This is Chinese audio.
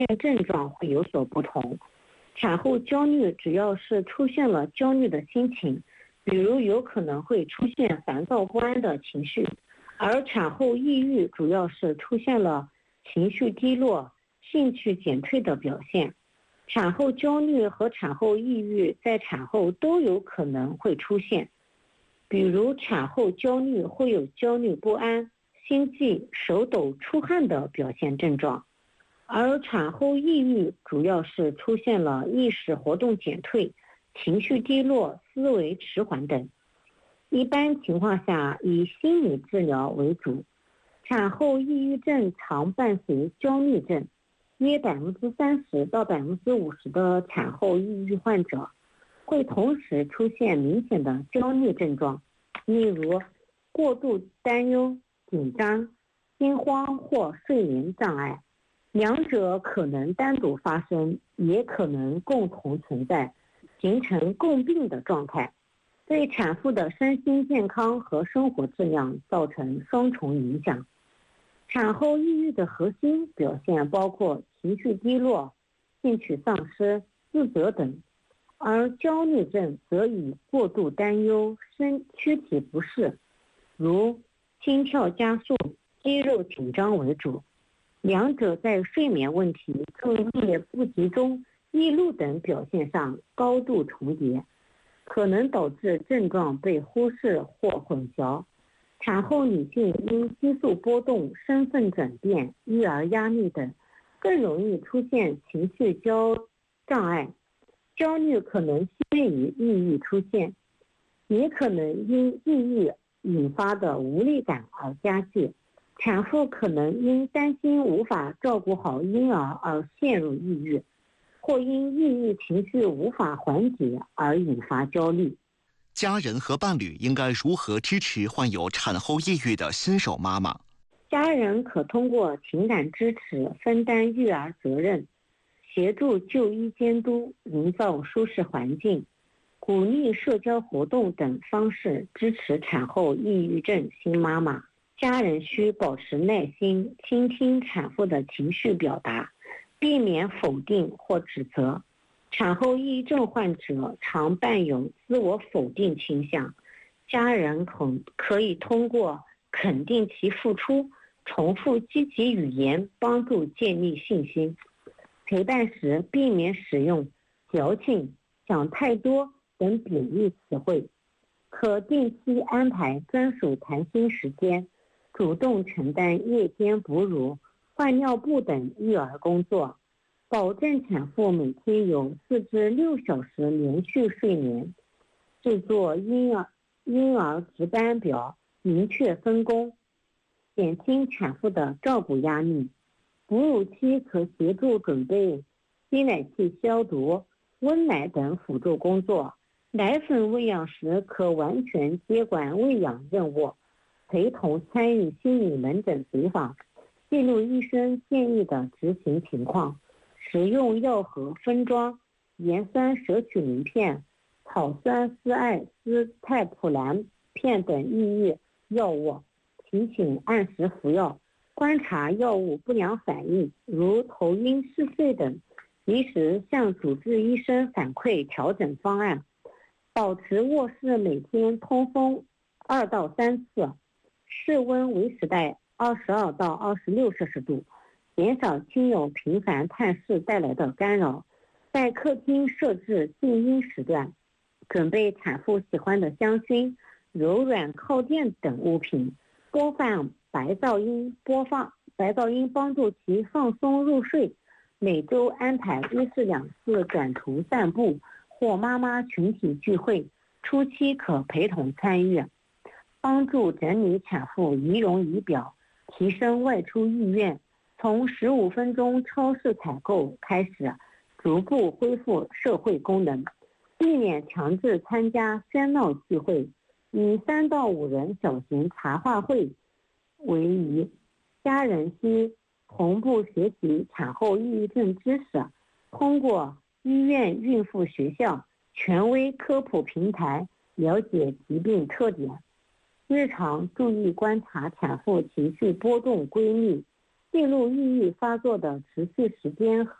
现症状会有所不同。产后焦虑只要是出现了焦虑的心情，比如有可能会出现烦躁不安的情绪，而产后抑郁主要是出现了情绪低落、兴趣减退的表现。产后焦虑和产后抑郁在产后都有可能会出现，比如产后焦虑会有焦虑不安、心悸、手抖、出汗的表现症状，而产后抑郁主要是出现了意识活动减退、情绪低落、思维迟缓等。一般情况下以心理治疗为主。产后抑郁症常伴随焦虑症，约30%到50%的产后抑郁患者会同时出现明显的焦虑症状，例如过度担忧、紧张、心慌或睡眠障碍。两者可能单独发生，也可能共同存在，形成共病的状态，对产妇的身心健康和生活质量造成双重影响。产后抑郁的核心表现包括情绪低落、兴趣丧失、自责等，而焦虑症则以过度担忧、躯体不适，如心跳加速、肌肉紧张为主。两者在睡眠问题、注意力不集中、易怒等表现上高度重叠，可能导致症状被忽视或混淆。产后女性因激素波动、身份转变、育儿压力等，更容易出现情绪障碍，焦虑可能先于抑郁出现，也可能因抑郁引发的无力感而加剧。产妇可能因担心无法照顾好婴儿而陷入抑郁，或因抑郁情绪无法缓解而引发焦虑。 家人和伴侣应该如何支持患有产后抑郁的新手妈妈？ 家人可通过情感支持分担育儿责任，协助就医监督，营造舒适环境，鼓励社交活动等方式支持产后抑郁症新妈妈。家人需保持耐心，倾听产妇的情绪表达，避免否定或指责。产后抑郁症患者常伴有自我否定倾向，家人可以通过肯定其付出、重复积极语言帮助建立信心。陪伴时避免使用矫情、想太多等贬义词汇，可定期安排专属谈心时间，主动承担夜间哺乳、换尿布等育儿工作，保证产妇每天有4至6小时连续睡眠，制作婴儿值班表，明确分工，减轻产妇的照顾压力。哺乳期可协助准备吸奶器消毒、温奶等辅助工作，奶粉喂养时可完全接管喂养任务，陪同参与心理门诊随访，记录医生建议的执行情况，使用药盒分装、盐酸摄取灵片、草酸丝艾司泰普兰片等抑郁药物，提醒按时服药，观察药物不良反应，如头晕、嗜睡等，及时向主治医生反馈调整方案。保持卧室每天通风2到3次，室温维持在22到26摄氏度，减少亲友频繁探视带来的干扰。在客厅设置静音时段，准备产妇喜欢的香薰、柔软靠垫等物品，播放白噪音帮助其放松入睡。每周安排1至2次短途散步或妈妈群体聚会，初期可陪同参与，帮助整理产妇仪容仪表，提升外出意愿。从15分钟超市采购开始，逐步恢复社会功能，避免强制参加喧闹聚会，以3到5人小型茶话会为宜。家人需同步学习产后抑郁症知识，通过医院、孕妇学校、权威科普平台了解疾病特点，日常注意观察产妇情绪波动规律， 记录抑郁发作的持续时间